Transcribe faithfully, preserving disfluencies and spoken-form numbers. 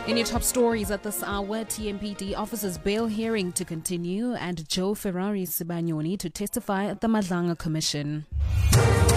In your top stories at this hour, T M P D officers bail hearing to continue and Joe Ferrari Sibanyoni to testify at the Madlanga Commission.